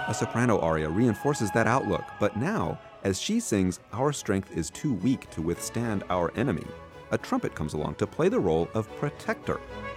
A soprano aria reinforces that outlook, but now, as she sings, "Our strength is too weak to withstand our enemy," a trumpet comes along to play the role of protector.